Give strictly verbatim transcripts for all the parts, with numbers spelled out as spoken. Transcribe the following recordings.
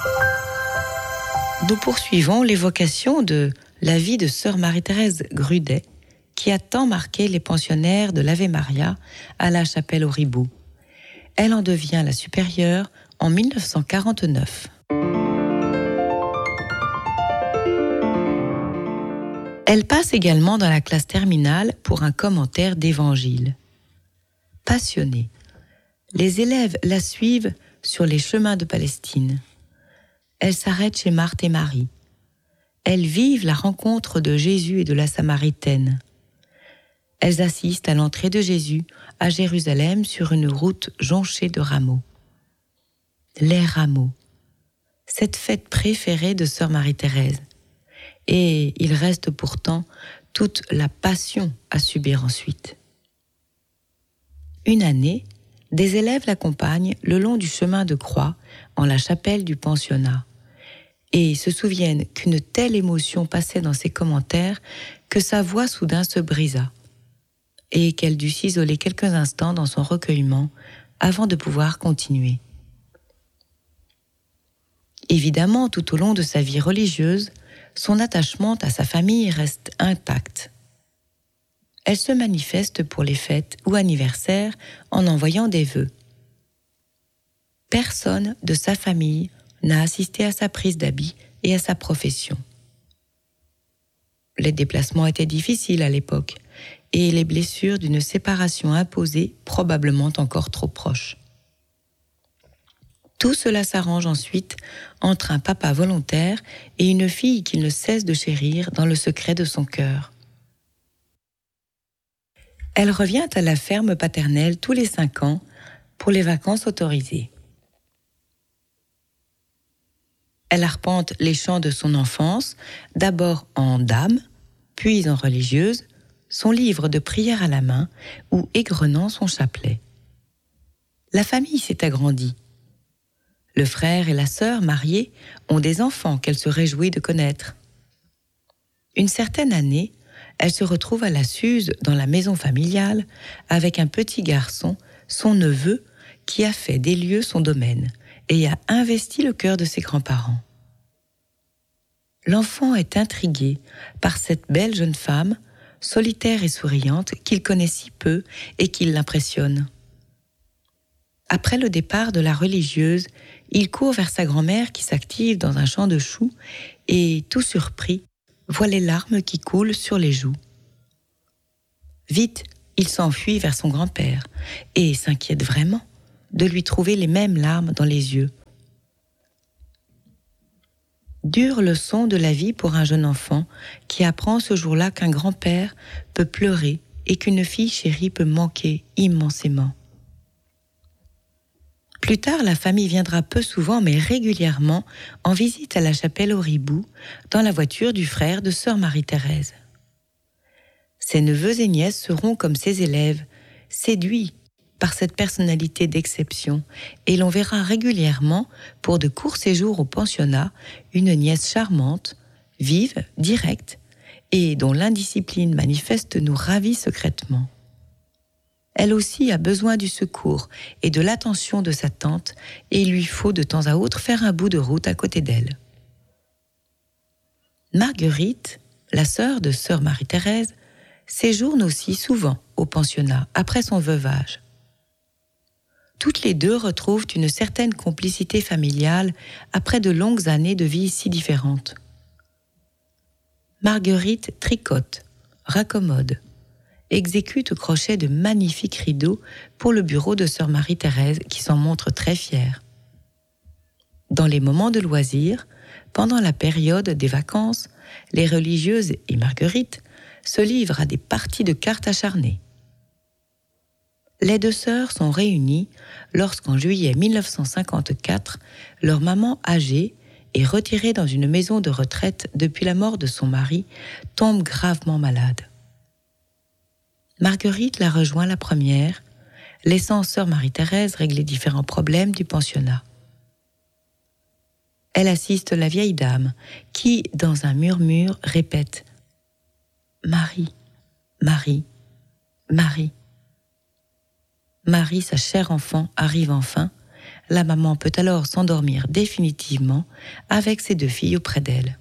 Nous poursuivons l'évocation de la vie de sœur Marie-Thérèse Grudet, qui a tant marqué les pensionnaires de l'Ave Maria à la chapelle Auriboud. Elle en devient la supérieure en mille neuf cent quarante-neuf. Elle passe également dans la classe terminale pour un commentaire d'évangile. Passionnée, les élèves la suivent sur les chemins de Palestine. Elle s'arrête chez Marthe et Marie. Elles vivent la rencontre de Jésus et de la Samaritaine. Elles assistent à l'entrée de Jésus à Jérusalem sur une route jonchée de rameaux. Les rameaux, cette fête préférée de sœur Marie-Thérèse. Et il reste pourtant toute la passion à subir ensuite. Une année, des élèves l'accompagnent le long du chemin de croix en la chapelle du pensionnat et se souviennent qu'une telle émotion passait dans ses commentaires que sa voix soudain se brisa et qu'elle dut s'isoler quelques instants dans son recueillement avant de pouvoir continuer. Évidemment, tout au long de sa vie religieuse, son attachement à sa famille reste intact. Elle se manifeste pour les fêtes ou anniversaires en envoyant des vœux. Personne de sa famille n'a assisté à sa prise d'habit et à sa profession. Les déplacements étaient difficiles à l'époque et les blessures d'une séparation imposée probablement encore trop proches. Tout cela s'arrange ensuite entre un papa volontaire et une fille qu'il ne cesse de chérir dans le secret de son cœur. Elle revient à la ferme paternelle tous les cinq ans pour les vacances autorisées. Elle arpente les champs de son enfance, d'abord en dame, puis en religieuse, son livre de prière à la main ou égrenant son chapelet. La famille s'est agrandie. Le frère et la sœur mariés ont des enfants qu'elle se réjouit de connaître. Une certaine année, elle se retrouve à la Suze, dans la maison familiale, avec un petit garçon, son neveu, qui a fait des lieux son domaine et a investi le cœur de ses grands-parents. L'enfant est intrigué par cette belle jeune femme, solitaire et souriante, qu'il connaît si peu et qui l'impressionne. Après le départ de la religieuse, il court vers sa grand-mère qui s'active dans un champ de choux et, tout surpris, voit les larmes qui coulent sur les joues. Vite, il s'enfuit vers son grand-père et s'inquiète vraiment de lui trouver les mêmes larmes dans les yeux. Dure leçon de la vie pour un jeune enfant qui apprend ce jour-là qu'un grand-père peut pleurer et qu'une fille chérie peut manquer immensément. Plus tard, la famille viendra peu souvent, mais régulièrement, en visite à la chapelle Auriboud, dans la voiture du frère de sœur Marie-Thérèse. Ses neveux et nièces seront comme ses élèves, séduits par cette personnalité d'exception, et l'on verra régulièrement, pour de courts séjours au pensionnat, une nièce charmante, vive, directe, et dont l'indiscipline manifeste nous ravit secrètement. Elle aussi a besoin du secours et de l'attention de sa tante, et il lui faut de temps à autre faire un bout de route à côté d'elle. Marguerite, la sœur de sœur Marie-Thérèse, séjourne aussi souvent au pensionnat après son veuvage. Toutes les deux retrouvent une certaine complicité familiale après de longues années de vie si différentes. Marguerite tricote, raccommode, exécute au crochet de magnifiques rideaux pour le bureau de sœur Marie-Thérèse qui s'en montre très fière. Dans les moments de loisirs, pendant la période des vacances, les religieuses et Marguerite se livrent à des parties de cartes acharnées. Les deux sœurs sont réunies lorsqu'en juillet mille neuf cent cinquante-quatre, leur maman âgée et retirée dans une maison de retraite depuis la mort de son mari, tombe gravement malade. Marguerite la rejoint la première, laissant sœur Marie-Thérèse régler différents problèmes du pensionnat. Elle assiste la vieille dame qui, dans un murmure, répète « Marie, Marie, Marie ». Marie, sa chère enfant, arrive enfin, La maman peut alors s'endormir définitivement avec ses deux filles auprès d'elle.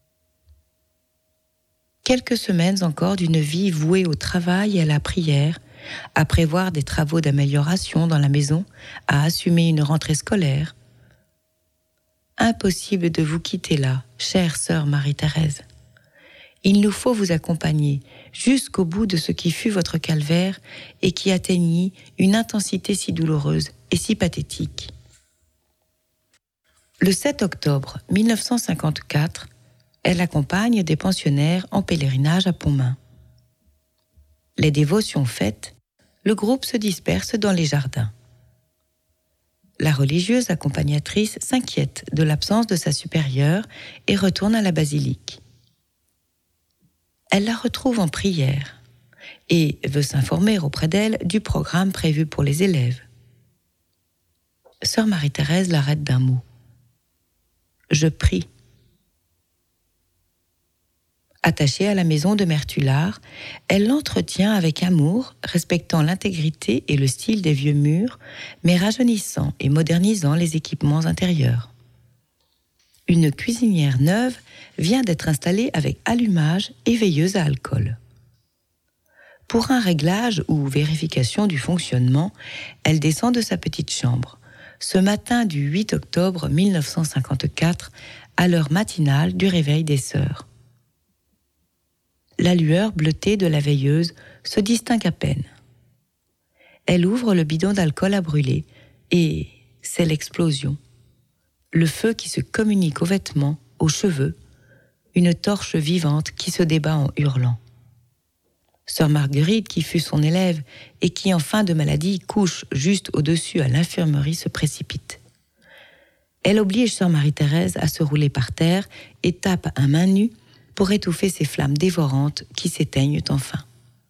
Quelques semaines encore d'une vie vouée au travail et à la prière, à prévoir des travaux d'amélioration dans la maison, à assumer une rentrée scolaire. Impossible de vous quitter là, chère sœur Marie-Thérèse. Il nous faut vous accompagner jusqu'au bout de ce qui fut votre calvaire et qui atteignit une intensité si douloureuse et si pathétique. Le sept octobre mille neuf cent cinquante-quatre, elle accompagne des pensionnaires en pèlerinage à Pontmain. Les dévotions faites, le groupe se disperse dans les jardins. La religieuse accompagnatrice s'inquiète de l'absence de sa supérieure et retourne à la basilique. Elle la retrouve en prière et veut s'informer auprès d'elle du programme prévu pour les élèves. Sœur Marie-Thérèse l'arrête d'un mot. « Je prie ». Attachée à la maison de Mère Tulard, elle l'entretient avec amour, respectant l'intégrité et le style des vieux murs, mais rajeunissant et modernisant les équipements intérieurs. Une cuisinière neuve vient d'être installée avec allumage et veilleuse à alcool. Pour un réglage ou vérification du fonctionnement, elle descend de sa petite chambre, ce matin du huit octobre mille neuf cent cinquante-quatre, à l'heure matinale du réveil des sœurs. La lueur bleutée de la veilleuse se distingue à peine. Elle ouvre le bidon d'alcool à brûler et c'est l'explosion. Le feu qui se communique aux vêtements, aux cheveux, une torche vivante qui se débat en hurlant. Sœur Marguerite, qui fut son élève et qui en fin de maladie couche juste au-dessus à l'infirmerie, se précipite. Elle oblige Sœur Marie-Thérèse à se rouler par terre et tape à main nue pour étouffer ces flammes dévorantes qui s'éteignent enfin.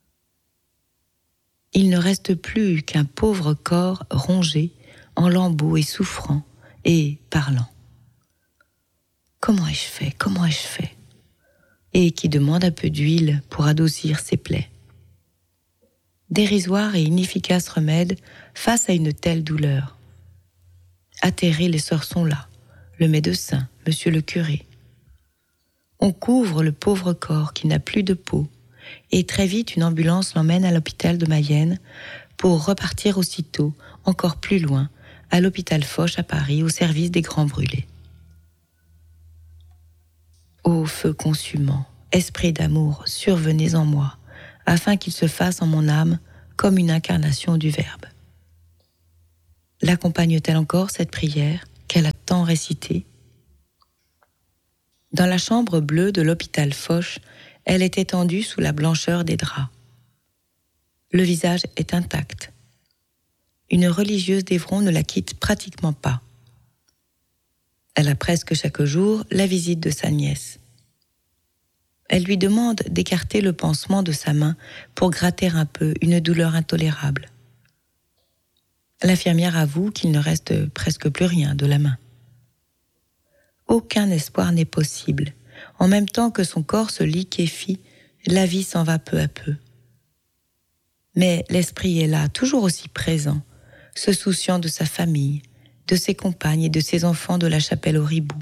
Il ne reste plus qu'un pauvre corps rongé, en lambeaux et souffrant, et parlant. Comment ai-je fait? Comment ai-je fait? Et qui demande un peu d'huile pour adoucir ses plaies. Dérisoire et inefficace remède face à une telle douleur. Atterrées, les sœurs sont là, le médecin, monsieur le curé. On couvre le pauvre corps qui n'a plus de peau, et très vite une ambulance l'emmène à l'hôpital de Mayenne pour repartir aussitôt, encore plus loin, à l'hôpital Foch à Paris, au service des grands brûlés. Ô feu consumant, esprit d'amour, survenez en moi, afin qu'il se fasse en mon âme comme une incarnation du Verbe. L'accompagne-t-elle encore cette prière qu'elle a tant récitée? Dans la chambre bleue de l'hôpital Foch, elle est étendue sous la blancheur des draps. Le visage est intact. Une religieuse d'Évron ne la quitte pratiquement pas. Elle a presque chaque jour la visite de sa nièce. Elle lui demande d'écarter le pansement de sa main pour gratter un peu une douleur intolérable. L'infirmière avoue qu'il ne reste presque plus rien de la main. Aucun espoir n'est possible. En même temps que son corps se liquéfie, la vie s'en va peu à peu. Mais l'esprit est là, toujours aussi présent, se souciant de sa famille, de ses compagnes et de ses enfants de la chapelle au Ribou.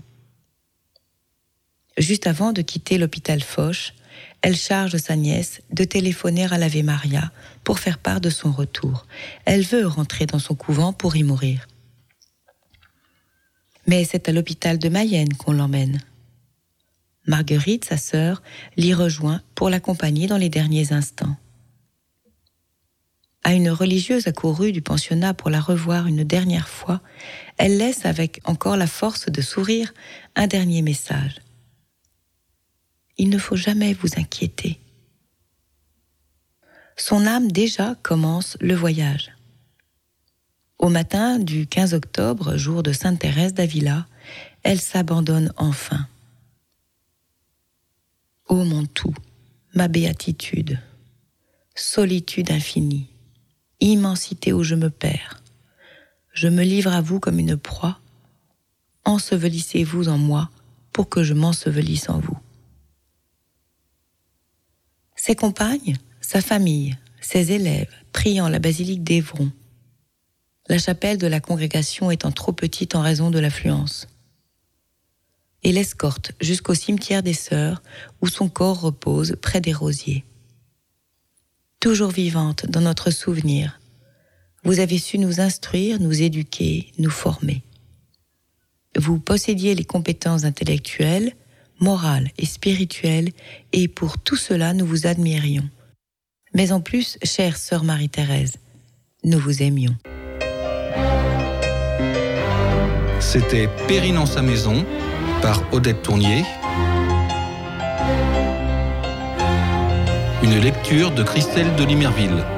Juste avant de quitter l'hôpital Foch, elle charge sa nièce de téléphoner à l'Ave Maria pour faire part de son retour. Elle veut rentrer dans son couvent pour y mourir. Mais c'est à l'hôpital de Mayenne qu'on l'emmène. Marguerite, sa sœur, l'y rejoint pour l'accompagner dans les derniers instants. À une religieuse accourue du pensionnat pour la revoir une dernière fois, elle laisse avec encore la force de sourire un dernier message. Il ne faut jamais vous inquiéter. Son âme déjà commence le voyage. Au matin du quinze octobre, jour de Sainte Thérèse d'Avila, elle s'abandonne enfin. Ô mon tout, ma béatitude, solitude infinie, immensité où je me perds, je me livre à vous comme une proie, ensevelissez-vous en moi pour que je m'ensevelisse en vous. Ses compagnes, sa famille, ses élèves prient en la basilique d'Évron. la chapelle de la congrégation étant trop petite en raison de l'affluence. Et l'escorte jusqu'au cimetière des Sœurs, où son corps repose près des rosiers. Toujours vivante dans notre souvenir, vous avez su nous instruire, nous éduquer, nous former. Vous possédiez les compétences intellectuelles, morales et spirituelles, et pour tout cela, nous vous admirions. Mais en plus, chère sœur Marie-Thérèse, nous vous aimions. C'était Périne en sa maison, par Odette Tournier. Une lecture de Christelle de Limerville.